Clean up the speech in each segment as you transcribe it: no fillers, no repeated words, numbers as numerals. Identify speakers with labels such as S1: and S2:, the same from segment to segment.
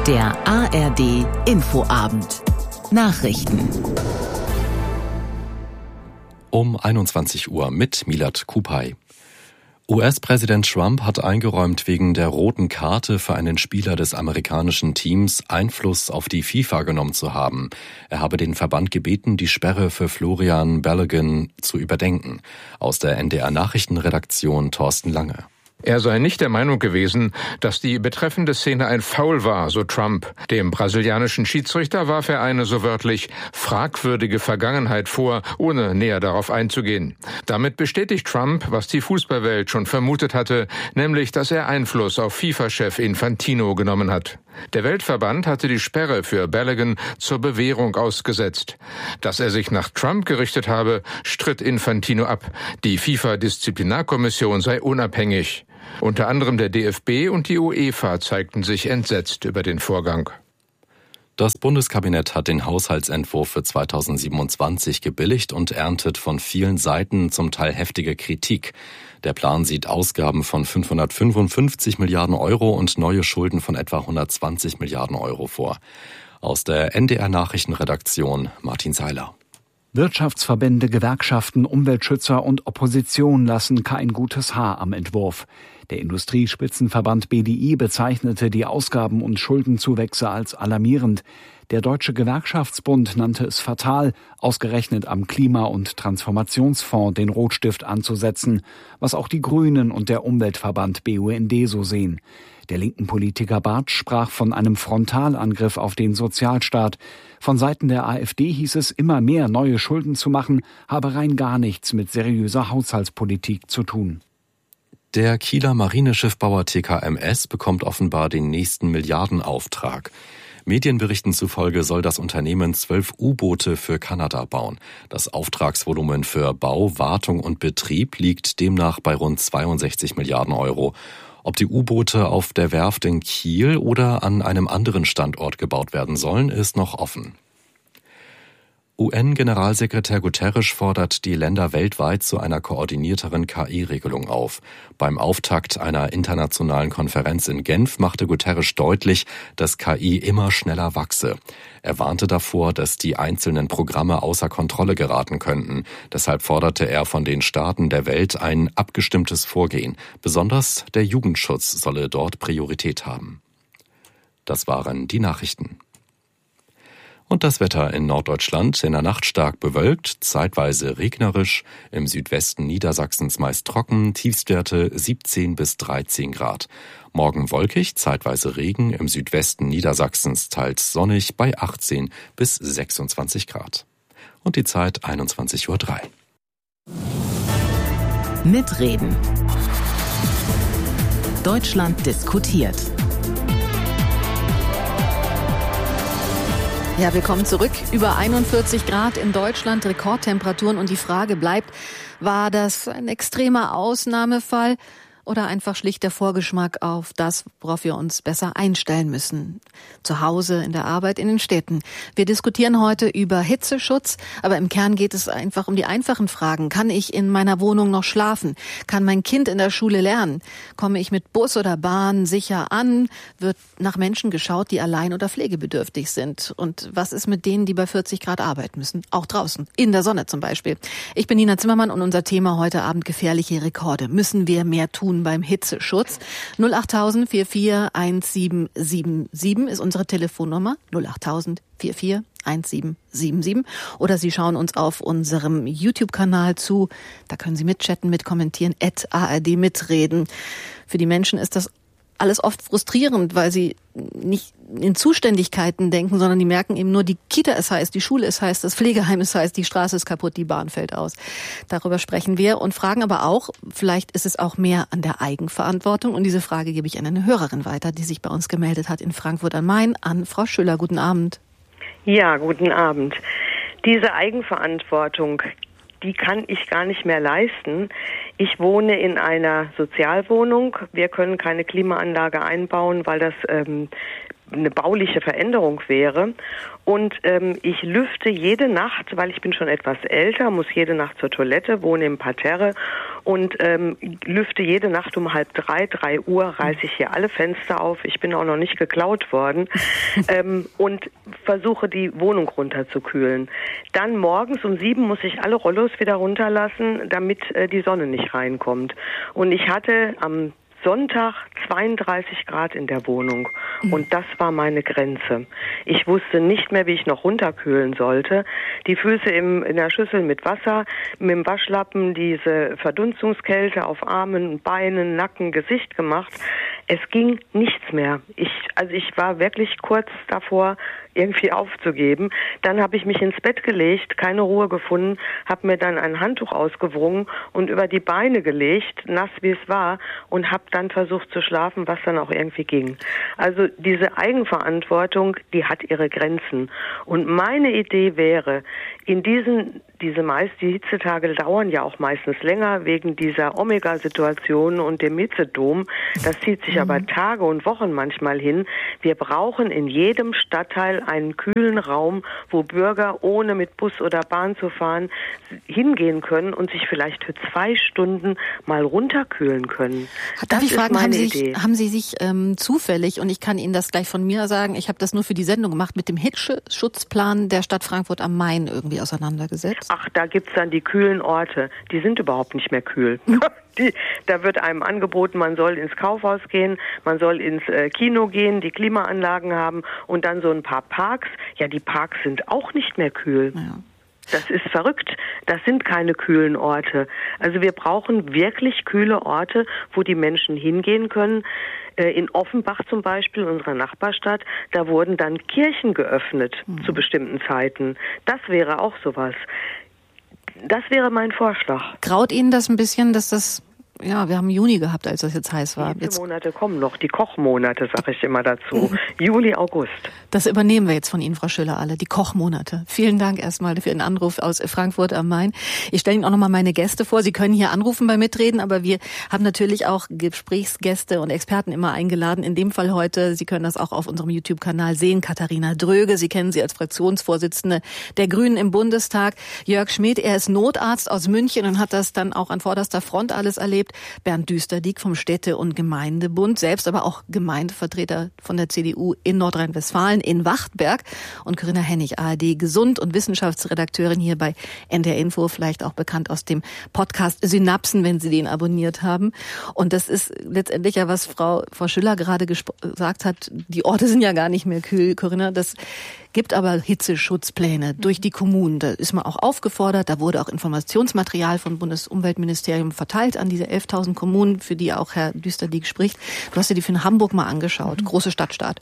S1: Der ARD Infoabend. Nachrichten.
S2: Um 21 Uhr mit Milad Kupay. US-Präsident Trump hat eingeräumt, wegen der roten Karte für einen Spieler des amerikanischen Teams Einfluss auf die FIFA genommen zu haben. Er habe den Verband gebeten, die Sperre für Florian Balogun zu überdenken. Aus der NDR-Nachrichtenredaktion Thorsten Lange.
S3: Er sei nicht der Meinung gewesen, dass die betreffende Szene ein Foul war, so Trump. Dem brasilianischen Schiedsrichter warf er eine, so wörtlich, fragwürdige Vergangenheit vor, ohne näher darauf einzugehen. Damit bestätigt Trump, was die Fußballwelt schon vermutet hatte, nämlich, dass er Einfluss auf FIFA-Chef Infantino genommen hat. Der Weltverband hatte die Sperre für Balogun zur Bewährung ausgesetzt. Dass er sich nach Trump gerichtet habe, stritt Infantino ab. Die FIFA-Disziplinarkommission sei unabhängig. Unter anderem der DFB und die UEFA zeigten sich entsetzt über den Vorgang.
S2: Das Bundeskabinett hat den Haushaltsentwurf für 2027 gebilligt und erntet von vielen Seiten zum Teil heftige Kritik. Der Plan sieht Ausgaben von 555 Milliarden Euro und neue Schulden von etwa 120 Milliarden Euro vor. Aus der NDR-Nachrichtenredaktion Martin Seiler.
S4: Wirtschaftsverbände, Gewerkschaften, Umweltschützer und Opposition lassen kein gutes Haar am Entwurf. Der Industriespitzenverband BDI bezeichnete die Ausgaben- und Schuldenzuwächse als alarmierend. Der Deutsche Gewerkschaftsbund nannte es fatal, ausgerechnet am Klima- und Transformationsfonds den Rotstift anzusetzen, was auch die Grünen und der Umweltverband BUND so sehen. Der linken Politiker Bartsch sprach von einem Frontalangriff auf den Sozialstaat. Von Seiten der AfD hieß es, immer mehr neue Schulden zu machen, habe rein gar nichts mit seriöser Haushaltspolitik zu tun.
S2: Der Kieler Marineschiffbauer TKMS bekommt offenbar den nächsten Milliardenauftrag. Medienberichten zufolge soll das Unternehmen 12 U-Boote für Kanada bauen. Das Auftragsvolumen für Bau, Wartung und Betrieb liegt demnach bei rund 62 Milliarden Euro. Ob die U-Boote auf der Werft in Kiel oder an einem anderen Standort gebaut werden sollen, ist noch offen. UN-Generalsekretär Guterres fordert die Länder weltweit zu einer koordinierteren KI-Regelung auf. Beim Auftakt einer internationalen Konferenz in Genf machte Guterres deutlich, dass KI immer schneller wachse. Er warnte davor, dass die einzelnen Programme außer Kontrolle geraten könnten. Deshalb forderte er von den Staaten der Welt ein abgestimmtes Vorgehen. Besonders der Jugendschutz solle dort Priorität haben. Das waren die Nachrichten. Und das Wetter in Norddeutschland: in der Nacht stark bewölkt, zeitweise regnerisch, im Südwesten Niedersachsens meist trocken, Tiefstwerte 17 bis 13 Grad. Morgen wolkig, zeitweise Regen, im Südwesten Niedersachsens teils sonnig bei 18 bis 26 Grad. Und die Zeit 21:03 Uhr.
S1: Mitreden. Deutschland diskutiert.
S5: Ja, willkommen zurück. Über 41 Grad in Deutschland, Rekordtemperaturen. Und die Frage bleibt, war das ein extremer Ausnahmefall oder einfach schlicht der Vorgeschmack auf das, worauf wir uns besser einstellen müssen? Zu Hause, in der Arbeit, in den Städten. Wir diskutieren heute über Hitzeschutz, aber im Kern geht es einfach um die einfachen Fragen. Kann ich in meiner Wohnung noch schlafen? Kann mein Kind in der Schule lernen? Komme ich mit Bus oder Bahn sicher an? Wird nach Menschen geschaut, die allein oder pflegebedürftig sind? Und was ist mit denen, die bei 40 Grad arbeiten müssen? Auch draußen, in der Sonne zum Beispiel. Ich bin Nina Zimmermann und unser Thema heute Abend: gefährliche Rekorde. Müssen wir mehr tun beim Hitzeschutz? 08000 44 1777 ist unsere Telefonnummer. 08000 44 1777. Oder Sie schauen uns auf unserem YouTube-Kanal zu. Da können Sie mitchatten, mitkommentieren, @ARD mitreden. Für die Menschen ist das alles oft frustrierend, weil sie nicht in Zuständigkeiten denken, sondern die merken eben nur, die Kita ist heiß, die Schule ist heiß, das Pflegeheim ist heiß, die Straße ist kaputt, die Bahn fällt aus. Darüber sprechen wir und fragen aber auch, vielleicht ist es auch mehr an der Eigenverantwortung. Und diese Frage gebe ich an eine Hörerin weiter, die sich bei uns gemeldet hat in Frankfurt am Main, an Frau Schüller. Guten Abend.
S6: Ja, guten Abend. Diese Eigenverantwortung, die kann ich gar nicht mehr leisten. Ich wohne in einer Sozialwohnung. Wir können keine Klimaanlage einbauen, weil das eine bauliche Veränderung wäre. Und ich lüfte jede Nacht, weil ich bin schon etwas älter, muss jede Nacht zur Toilette, wohne im Parterre und lüfte jede Nacht um 3 Uhr, reiße ich hier alle Fenster auf. Ich bin auch noch nicht geklaut worden und versuche die Wohnung runterzukühlen. Dann morgens um 7 muss ich alle Rollos wieder runterlassen, damit die Sonne nicht reinkommt. Und ich hatte am Sonntag 32 Grad in der Wohnung und das war meine Grenze. Ich wusste nicht mehr, wie ich noch runterkühlen sollte. Die Füße in der Schüssel mit Wasser, mit dem Waschlappen, diese Verdunstungskälte auf Armen, Beinen, Nacken, Gesicht gemacht. Es ging nichts mehr. Ich war wirklich kurz davor, irgendwie aufzugeben. Dann habe ich mich ins Bett gelegt, keine Ruhe gefunden, habe mir dann ein Handtuch ausgewrungen und über die Beine gelegt, nass wie es war, und habe dann versucht zu schlafen, was dann auch irgendwie ging. Also diese Eigenverantwortung, die hat ihre Grenzen. Und meine Idee wäre, in die Hitzetage dauern ja auch meistens länger wegen dieser Omega-Situation und dem Hitzedom. Das zieht sich aber Tage und Wochen manchmal hin. Wir brauchen in jedem Stadtteil einen kühlen Raum, wo Bürger ohne mit Bus oder Bahn zu fahren hingehen können und sich vielleicht für 2 Stunden mal runterkühlen können.
S5: Darf ich fragen, haben Sie sich zufällig, und ich kann Ihnen das gleich von mir sagen, ich habe das nur für die Sendung gemacht, mit dem Hitzeschutzplan der Stadt Frankfurt am Main irgendwie auseinandergesetzt?
S6: Ach, da gibt's dann die kühlen Orte. Die sind überhaupt nicht mehr kühl. Da wird einem angeboten, man soll ins Kaufhaus gehen, man soll ins Kino gehen, die Klimaanlagen haben und dann so ein paar Parks. Ja, die Parks sind auch nicht mehr kühl. Ja. Das ist verrückt. Das sind keine kühlen Orte. Also wir brauchen wirklich kühle Orte, wo die Menschen hingehen können. In Offenbach zum Beispiel, unserer Nachbarstadt, da wurden dann Kirchen geöffnet zu bestimmten Zeiten. Das wäre auch sowas. Das wäre mein Vorschlag.
S5: Graut Ihnen das ein bisschen, dass das... Ja, wir haben Juni gehabt, als das jetzt heiß war.
S6: Die Monate kommen noch, die Kochmonate, sage ich immer dazu. Juli, August.
S5: Das übernehmen wir jetzt von Ihnen, Frau Schüller, alle, die Kochmonate. Vielen Dank erstmal für den Anruf aus Frankfurt am Main. Ich stelle Ihnen auch nochmal meine Gäste vor. Sie können hier anrufen bei Mitreden, aber wir haben natürlich auch Gesprächsgäste und Experten immer eingeladen. In dem Fall heute, Sie können das auch auf unserem YouTube-Kanal sehen, Katharina Dröge. Sie kennen sie als Fraktionsvorsitzende der Grünen im Bundestag. Jörg Schmidt, er ist Notarzt aus München und hat das dann auch an vorderster Front alles erlebt. Bernd Düsterdieck vom Städte- und Gemeindebund, selbst aber auch Gemeindevertreter von der CDU in Nordrhein-Westfalen, in Wachtberg. Und Corinna Hennig, ARD-Gesund- und Wissenschaftsredakteurin hier bei NDR Info, vielleicht auch bekannt aus dem Podcast Synapsen, wenn Sie den abonniert haben. Und das ist letztendlich ja, was Frau Schüller gerade gesagt hat, die Orte sind ja gar nicht mehr kühl, Corinna. Das gibt aber Hitzeschutzpläne durch die Kommunen. Da ist man auch aufgefordert. Da wurde auch Informationsmaterial vom Bundesumweltministerium verteilt an diese 11.000 Kommunen, für die auch Herr Düsterdieck spricht. Du hast dir die für Hamburg mal angeschaut. Große Stadtstaat.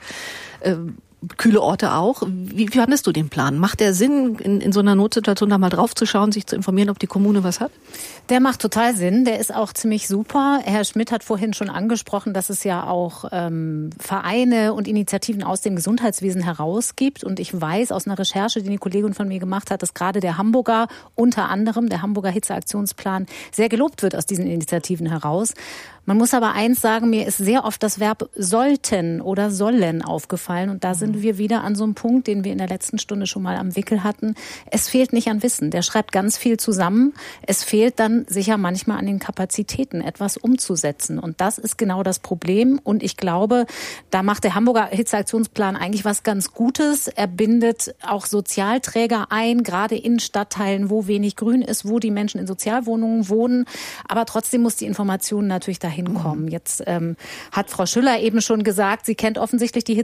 S5: Kühle Orte auch. Wie fandest du den Plan? Macht der Sinn, in so einer Notsituation da mal drauf zu schauen, sich zu informieren, ob die Kommune was hat?
S7: Der macht total Sinn. Der ist auch ziemlich super. Herr Schmidt hat vorhin schon angesprochen, dass es ja auch Vereine und Initiativen aus dem Gesundheitswesen herausgibt. Und ich weiß aus einer Recherche, die eine Kollegin von mir gemacht hat, dass gerade der Hamburger, unter anderem der Hamburger Hitzeaktionsplan, sehr gelobt wird aus diesen Initiativen heraus. Man muss aber eins sagen, mir ist sehr oft das Verb sollten oder sollen aufgefallen. Und da sind wir wieder an so einem Punkt, den wir in der letzten Stunde schon mal am Wickel hatten. Es fehlt nicht an Wissen. Der schreibt ganz viel zusammen. Es fehlt dann sicher manchmal an den Kapazitäten, etwas umzusetzen. Und das ist genau das Problem. Und ich glaube, da macht der Hamburger Hitzeaktionsplan eigentlich was ganz Gutes. Er bindet auch Sozialträger ein, gerade in Stadtteilen, wo wenig Grün ist, wo die Menschen in Sozialwohnungen wohnen. Aber trotzdem muss die Information natürlich dahin kommen. Jetzt hat Frau Schüller eben schon gesagt, sie kennt offensichtlich die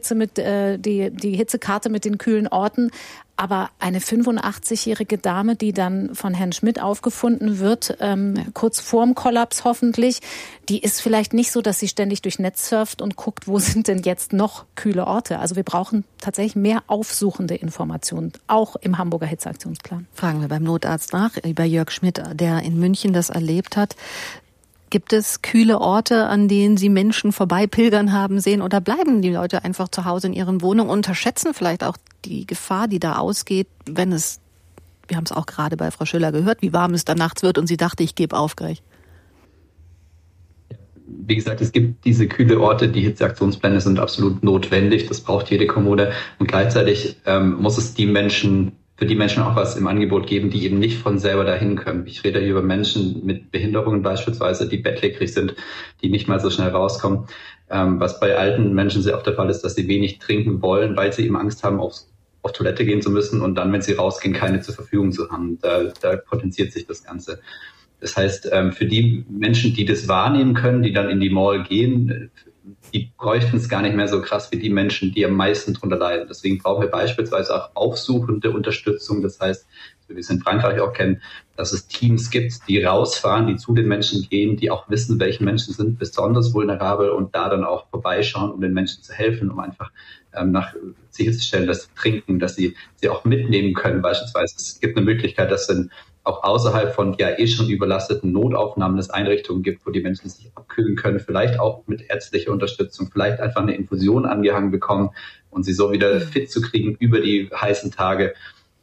S7: Hitzekarte mit den kühlen Orten. Aber eine 85-jährige Dame, die dann von Herrn Schmidt aufgefunden wird, kurz vorm Kollaps hoffentlich, die ist vielleicht nicht so, dass sie ständig durch Netz surft und guckt, wo sind denn jetzt noch kühle Orte. Also wir brauchen tatsächlich mehr aufsuchende Informationen, auch im Hamburger Hitzeaktionsplan.
S5: Fragen wir beim Notarzt nach, bei Jörg Schmidt, der in München das erlebt hat. Gibt es kühle Orte, an denen Sie Menschen vorbeipilgern haben sehen, oder bleiben die Leute einfach zu Hause in ihren Wohnungen, unterschätzen vielleicht auch die Gefahr, die da ausgeht, wenn es, wir haben es auch gerade bei Frau Schüller gehört, wie warm es da nachts wird und sie dachte, ich gebe auf gleich.
S8: wie gesagt, es gibt diese kühle Orte, die Hitzeaktionspläne sind absolut notwendig, das braucht jede Kommune und gleichzeitig muss es für die Menschen auch was im Angebot geben, die eben nicht von selber dahin können. Ich rede hier über Menschen mit Behinderungen beispielsweise, die bettlägerig sind, die nicht mal so schnell rauskommen. Was bei alten Menschen sehr oft der Fall ist, dass sie wenig trinken wollen, weil sie eben Angst haben, auf Toilette gehen zu müssen und dann, wenn sie rausgehen, keine zur Verfügung zu haben. Da potenziert sich das Ganze. Das heißt, für die Menschen, die das wahrnehmen können, die dann in die Mall gehen, die bräuchten es gar nicht mehr so krass wie die Menschen, die am meisten drunter leiden. Deswegen brauchen wir beispielsweise auch aufsuchende Unterstützung. Das heißt, wie wir es in Frankreich auch kennen, dass es Teams gibt, die rausfahren, die zu den Menschen gehen, die auch wissen, welche Menschen sind besonders vulnerabel und da dann auch vorbeischauen, um den Menschen zu helfen, um einfach sicherzustellen, dass sie trinken, dass sie auch mitnehmen können. Beispielsweise es gibt eine Möglichkeit, dass dann auch außerhalb von schon überlasteten Notaufnahmen es Einrichtungen gibt, wo die Menschen sich abkühlen können, vielleicht auch mit ärztlicher Unterstützung, vielleicht einfach eine Infusion angehangen bekommen und sie so wieder fit zu kriegen über die heißen Tage.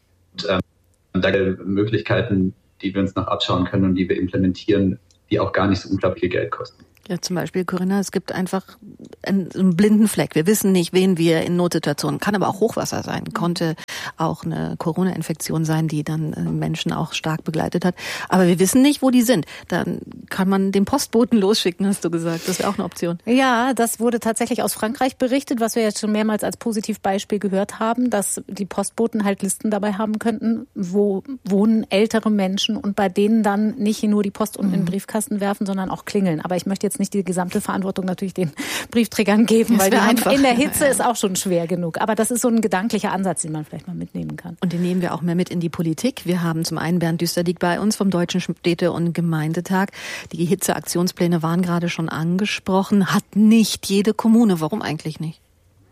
S8: Und da gibt es Möglichkeiten, die wir uns noch abschauen können und die wir implementieren, die auch gar nicht so unglaublich viel Geld kosten.
S5: Ja, zum Beispiel, Corinna, es gibt einfach einen blinden Fleck. Wir wissen nicht, wen wir in Notsituationen, kann aber auch Hochwasser sein, konnte auch eine Corona-Infektion sein, die dann Menschen auch stark begleitet hat. Aber wir wissen nicht, wo die sind. Dann kann man den Postboten losschicken, hast du gesagt. Das wäre auch eine Option.
S7: Ja, das wurde tatsächlich aus Frankreich berichtet, was wir jetzt schon mehrmals als Positivbeispiel gehört haben, dass die Postboten halt Listen dabei haben könnten, wo wohnen ältere Menschen und bei denen dann nicht nur die Post unten in den Briefkasten werfen, sondern auch klingeln. Aber ich möchte jetzt nicht die gesamte Verantwortung natürlich den Briefträgern geben, weil in der Hitze ist auch schon schwer genug. Aber das ist so ein gedanklicher Ansatz, den man vielleicht mal mitnehmen kann.
S5: Und den nehmen wir auch mehr mit in die Politik. Wir haben zum einen Bernd Düsterdiek bei uns vom Deutschen Städte- und Gemeindetag. Die Hitzeaktionspläne waren gerade schon angesprochen. Hat nicht jede Kommune. Warum eigentlich nicht?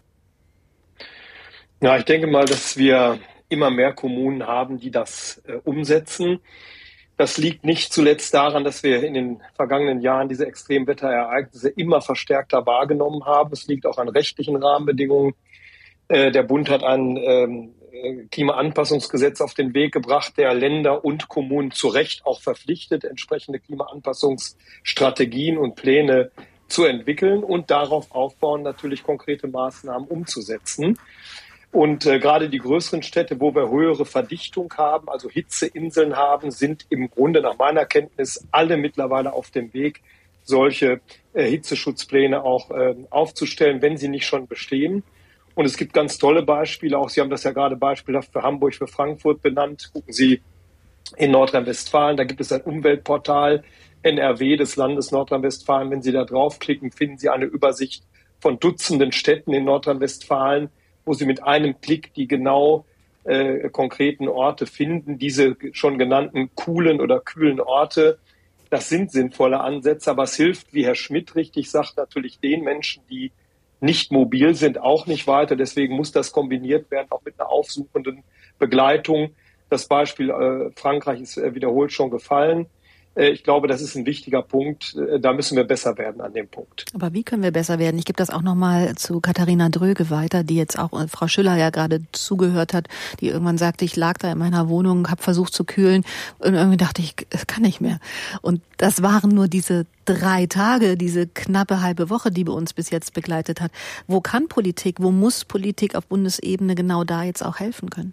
S9: Ja, ich denke mal, dass wir immer mehr Kommunen haben, die das umsetzen. Das liegt nicht zuletzt daran, dass wir in den vergangenen Jahren diese Extremwetterereignisse immer verstärkter wahrgenommen haben. Es liegt auch an rechtlichen Rahmenbedingungen. Der Bund hat ein Klimaanpassungsgesetz auf den Weg gebracht, der Länder und Kommunen zu Recht auch verpflichtet, entsprechende Klimaanpassungsstrategien und Pläne zu entwickeln und darauf aufbauen, natürlich konkrete Maßnahmen umzusetzen. Und gerade die größeren Städte, wo wir höhere Verdichtung haben, also Hitzeinseln haben, sind im Grunde nach meiner Kenntnis alle mittlerweile auf dem Weg, solche Hitzeschutzpläne auch aufzustellen, wenn sie nicht schon bestehen. Und es gibt ganz tolle Beispiele, auch Sie haben das ja gerade beispielhaft für Hamburg, für Frankfurt benannt. Gucken Sie in Nordrhein-Westfalen, da gibt es ein Umweltportal NRW des Landes Nordrhein-Westfalen. Wenn Sie da draufklicken, finden Sie eine Übersicht von Dutzenden Städten in Nordrhein-Westfalen, wo Sie mit einem Klick die genau konkreten Orte finden. Diese schon genannten coolen oder kühlen Orte, das sind sinnvolle Ansätze, aber es hilft, wie Herr Schmidt richtig sagt, natürlich den Menschen, die nicht mobil sind, auch nicht weiter. Deswegen muss das kombiniert werden, auch mit einer aufsuchenden Begleitung. Das Beispiel Frankreich ist wiederholt schon gefallen. Ich glaube, das ist ein wichtiger Punkt. Da müssen wir besser werden an dem Punkt.
S5: Aber wie können wir besser werden? Ich gebe das auch nochmal zu Katharina Dröge weiter, die jetzt auch Frau Schüller ja gerade zugehört hat, die irgendwann sagte, ich lag da in meiner Wohnung, habe versucht zu kühlen und irgendwie dachte ich, es kann nicht mehr. Und das waren nur diese 3 Tage, diese knappe halbe Woche, die bei uns bis jetzt begleitet hat. Wo kann Politik, wo muss Politik auf Bundesebene genau da jetzt auch helfen können?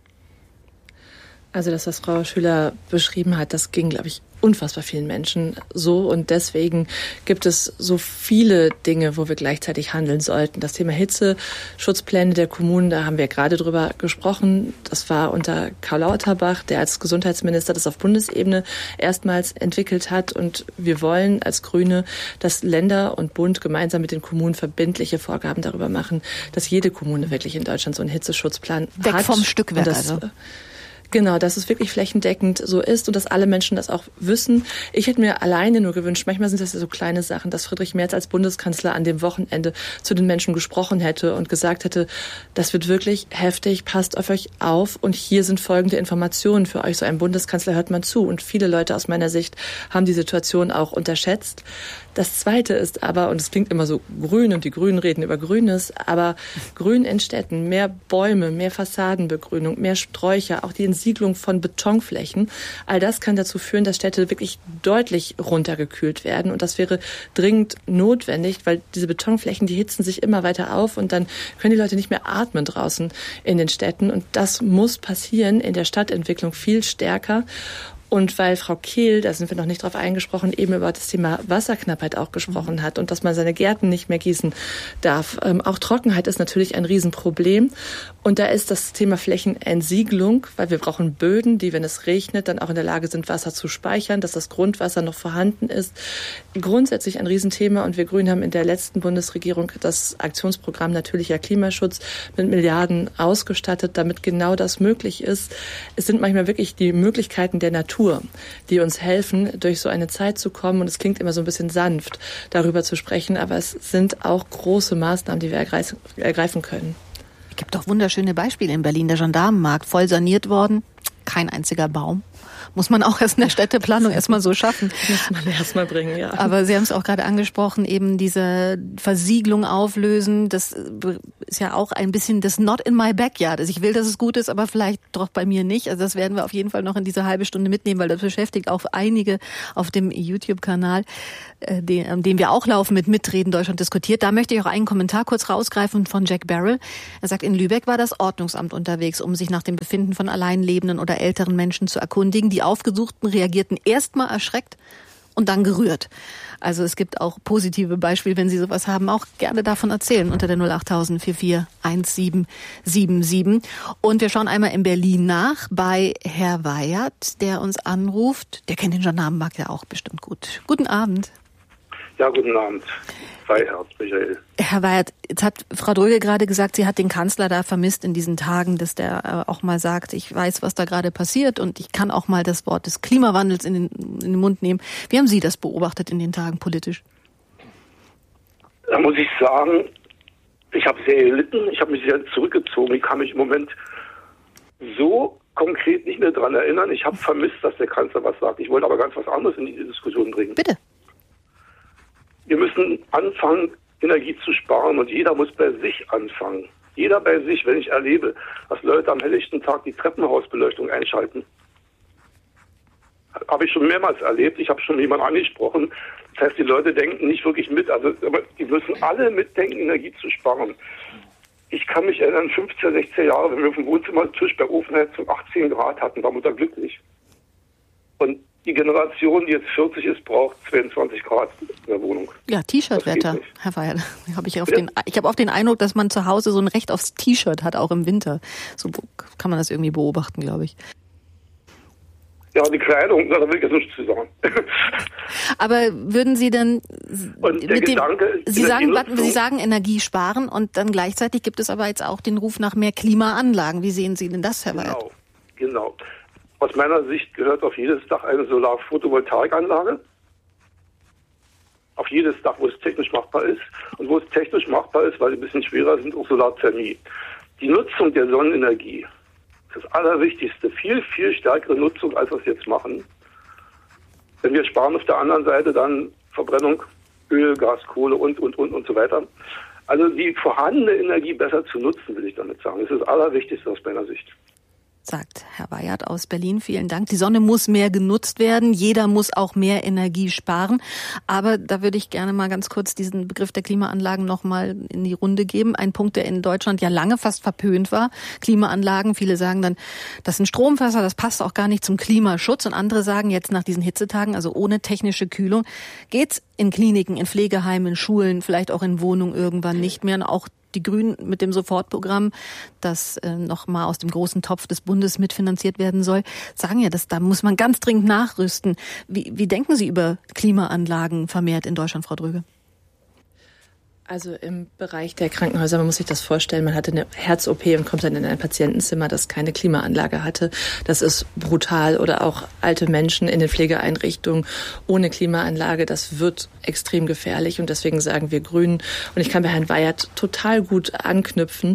S10: Also das, was Frau Schüler beschrieben hat, das ging, glaube ich, unfassbar vielen Menschen so. Und deswegen gibt es so viele Dinge, wo wir gleichzeitig handeln sollten. Das Thema Hitzeschutzpläne der Kommunen, da haben wir gerade drüber gesprochen. Das war unter Karl Lauterbach, der als Gesundheitsminister das auf Bundesebene erstmals entwickelt hat. Und wir wollen als Grüne, dass Länder und Bund gemeinsam mit den Kommunen verbindliche Vorgaben darüber machen, dass jede Kommune wirklich in Deutschland so einen Hitzeschutzplan hat.
S5: Weg vom Stückwerk also.
S10: Genau, dass es wirklich flächendeckend so ist und dass alle Menschen das auch wissen. Ich hätte mir alleine nur gewünscht, manchmal sind das ja so kleine Sachen, dass Friedrich Merz als Bundeskanzler an dem Wochenende zu den Menschen gesprochen hätte und gesagt hätte, das wird wirklich heftig, passt auf euch auf und hier sind folgende Informationen für euch. So einem Bundeskanzler hört man zu und viele Leute aus meiner Sicht haben die Situation auch unterschätzt. Das Zweite ist aber, und es klingt immer so grün und die Grünen reden über Grünes, aber Grün in Städten, mehr Bäume, mehr Fassadenbegrünung, mehr Sträucher, auch die Entsiedlung von Betonflächen, all das kann dazu führen, dass Städte wirklich deutlich runtergekühlt werden. Und das wäre dringend notwendig, weil diese Betonflächen, die hitzen sich immer weiter auf und dann können die Leute nicht mehr atmen draußen in den Städten. Und das muss passieren in der Stadtentwicklung viel stärker. Und weil Frau Kehl, da sind wir noch nicht drauf eingesprochen, eben über das Thema Wasserknappheit auch gesprochen hat und dass man seine Gärten nicht mehr gießen darf. Auch Trockenheit ist natürlich ein Riesenproblem. Und da ist das Thema Flächenentsiegelung, weil wir brauchen Böden, die, wenn es regnet, dann auch in der Lage sind, Wasser zu speichern, dass das Grundwasser noch vorhanden ist. Grundsätzlich ein Riesenthema. Und wir Grünen haben in der letzten Bundesregierung das Aktionsprogramm Natürlicher Klimaschutz mit Milliarden ausgestattet, damit genau das möglich ist. Es sind manchmal wirklich die Möglichkeiten der Natur, die uns helfen, durch so eine Zeit zu kommen. Und es klingt immer so ein bisschen sanft, darüber zu sprechen, aber es sind auch große Maßnahmen, die wir ergreifen können.
S5: Es gibt doch wunderschöne Beispiele in Berlin. Der Gendarmenmarkt, voll saniert worden, kein einziger Baum. Muss man auch erst in der Städteplanung erstmal so schaffen.
S10: Muss man erstmal bringen, ja.
S5: Aber Sie haben es auch gerade angesprochen, eben diese Versiegelung auflösen, das ist ja auch ein bisschen das Not in my backyard. Also ich will, dass es gut ist, aber vielleicht doch bei mir nicht. Also das werden wir auf jeden Fall noch in dieser halbe Stunde mitnehmen, weil das beschäftigt auch einige auf dem YouTube-Kanal, den wir auch laufen mit Mitreden Deutschland diskutiert. Da möchte ich auch einen Kommentar kurz rausgreifen von Jack Barrel. Er sagt, in Lübeck war das Ordnungsamt unterwegs, um sich nach dem Befinden von alleinlebenden oder älteren Menschen zu erkundigen. Die Aufgesuchten reagierten erstmal erschreckt und dann gerührt. Also es gibt auch positive Beispiele, wenn Sie sowas haben, auch gerne davon erzählen unter der 08000 441777. Und wir schauen einmal in Berlin nach bei Herr Weyert, der uns anruft. Der kennt den Gendarmenmarkt ja auch bestimmt gut. Guten Abend.
S11: Ja, guten Abend. Weyert, Michael.
S5: Herr Weyert, jetzt hat Frau Dröge gerade gesagt, sie hat den Kanzler da vermisst in diesen Tagen, dass der auch mal sagt, ich weiß, was da gerade passiert und ich kann auch mal das Wort des Klimawandels in den Mund nehmen. Wie haben Sie das beobachtet in den Tagen politisch?
S11: Da muss ich sagen, ich habe sehr gelitten, ich habe mich sehr zurückgezogen. Ich kann mich im Moment so konkret nicht mehr daran erinnern. Ich habe vermisst, dass der Kanzler was sagt. Ich wollte aber ganz was anderes in die Diskussion bringen.
S5: Bitte.
S11: Wir müssen anfangen, Energie zu sparen und jeder muss bei sich anfangen. Jeder bei sich, wenn ich erlebe, dass Leute am helllichten Tag die Treppenhausbeleuchtung einschalten. Habe ich schon mehrmals erlebt, ich habe schon jemanden angesprochen. Das heißt, die Leute denken nicht wirklich mit, aber die müssen alle mitdenken, Energie zu sparen. Ich kann mich erinnern, 15, 16 Jahre, wenn wir auf dem Wohnzimmertisch bei Ofenheizung 18 Grad hatten, waren wir da glücklich. Und die Generation, die jetzt 40 ist, braucht 22 Grad in der Wohnung.
S5: Ja, T-Shirt-Wetter, Herr Weyert. Ich habe auch den Eindruck, dass man zu Hause so ein Recht aufs T-Shirt hat, auch im Winter. So kann man das irgendwie beobachten, glaube ich.
S11: Ja, die Kleidung, da will ich jetzt nichts zu sagen.
S5: Aber würden Sie denn Sie sagen Energie sparen und dann gleichzeitig gibt es aber jetzt auch den Ruf nach mehr Klimaanlagen. Wie sehen Sie denn das, Herr Weyert?
S11: Genau. Aus meiner Sicht gehört auf jedes Dach eine Solar-Photovoltaikanlage. Auf jedes Dach, wo es technisch machbar ist. Und wo es technisch machbar ist, weil sie ein bisschen schwerer sind, auch Solarthermie. Die Nutzung der Sonnenenergie, das Allerwichtigste, viel, viel stärkere Nutzung, als wir es jetzt machen. Wenn wir sparen auf der anderen Seite, dann Verbrennung, Öl, Gas, Kohle und so weiter. Also die vorhandene Energie besser zu nutzen, will ich damit sagen. Das ist das Allerwichtigste aus meiner Sicht.
S5: Sagt Herr Weyert aus Berlin. Vielen Dank. Die Sonne muss mehr genutzt werden. Jeder muss auch mehr Energie sparen. Aber da würde ich gerne mal ganz kurz diesen Begriff der Klimaanlagen noch mal in die Runde geben. Ein Punkt, der in Deutschland ja lange fast verpönt war. Klimaanlagen. Viele sagen dann, das sind Stromfässer, das passt auch gar nicht zum Klimaschutz. Und andere sagen jetzt nach diesen Hitzetagen, also ohne technische Kühlung, geht's in Kliniken, in Pflegeheimen, in Schulen, vielleicht auch in Wohnungen irgendwann nicht mehr. Und auch die Grünen mit dem Sofortprogramm, das noch mal aus dem großen Topf des Bundes mitfinanziert werden soll, sagen ja, da muss man ganz dringend nachrüsten. Wie denken Sie über Klimaanlagen vermehrt in Deutschland, Frau Dröge?
S10: Also im Bereich der Krankenhäuser, man muss sich das vorstellen, man hatte eine Herz-OP und kommt dann in ein Patientenzimmer, das keine Klimaanlage hatte. Das ist brutal. Oder auch alte Menschen in den Pflegeeinrichtungen ohne Klimaanlage, das wird extrem gefährlich. Und deswegen sagen wir Grünen, und ich kann bei Herrn Weyert total gut anknüpfen,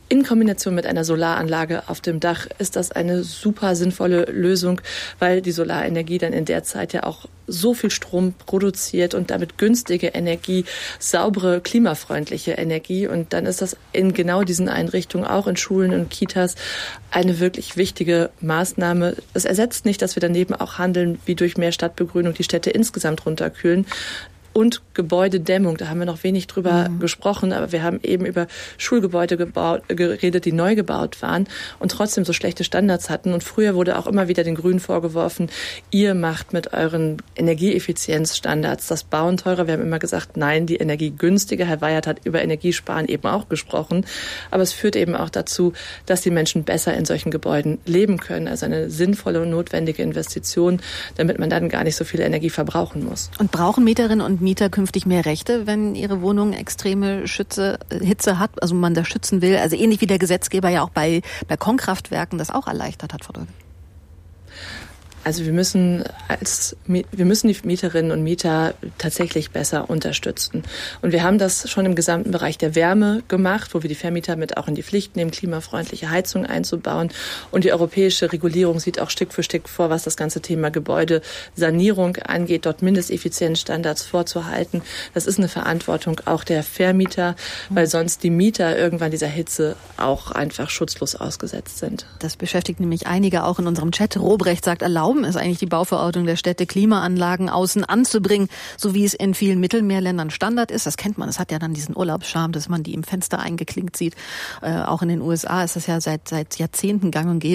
S10: In Kombination mit einer Solaranlage auf dem Dach ist das eine super sinnvolle Lösung, weil die Solarenergie dann in der Zeit ja auch so viel Strom produziert und damit günstige Energie, saubere, klimafreundliche Energie. Und dann ist das in genau diesen Einrichtungen, auch in Schulen und Kitas, eine wirklich wichtige Maßnahme. Es ersetzt nicht, dass wir daneben auch handeln, wie durch mehr Stadtbegrünung die Städte insgesamt runterkühlen. Und Gebäudedämmung, da haben wir noch wenig drüber gesprochen, aber wir haben eben über Schulgebäude geredet, die neu gebaut waren und trotzdem so schlechte Standards hatten. Und früher wurde auch immer wieder den Grünen vorgeworfen, ihr macht mit euren Energieeffizienzstandards das Bauen teurer. Wir haben immer gesagt, nein, die Energie günstiger. Herr Weyert hat über Energiesparen eben auch gesprochen. Aber es führt eben auch dazu, dass die Menschen besser in solchen Gebäuden leben können. Also eine sinnvolle und notwendige Investition, damit man dann gar nicht so viel Energie verbrauchen muss.
S5: Und brauchen Mieterinnen und Mieter künftig mehr Rechte, wenn ihre Wohnung extreme Hitze hat, also man das schützen will? Also ähnlich wie der Gesetzgeber ja auch bei Balkonkraftwerken das auch erleichtert hat, Frau Dölke.
S10: Also wir müssen die Mieterinnen und Mieter tatsächlich besser unterstützen. Und wir haben das schon im gesamten Bereich der Wärme gemacht, wo wir die Vermieter mit auch in die Pflicht nehmen, klimafreundliche Heizung einzubauen. Und die europäische Regulierung sieht auch Stück für Stück vor, was das ganze Thema Gebäudesanierung angeht, dort Mindesteffizienzstandards vorzuhalten. Das ist eine Verantwortung auch der Vermieter, weil sonst die Mieter irgendwann dieser Hitze auch einfach schutzlos ausgesetzt sind.
S5: Das beschäftigt nämlich einige auch in unserem Chat. Robrecht sagt, erlauben ist eigentlich die Bauverordnung der Städte, Klimaanlagen außen anzubringen, so wie es in vielen Mittelmeerländern Standard ist. Das kennt man. Es hat ja dann diesen Urlaubsscharme, dass man die im Fenster eingeklinkt sieht. Auch in den USA ist das ja seit Jahrzehnten gang und gäbe.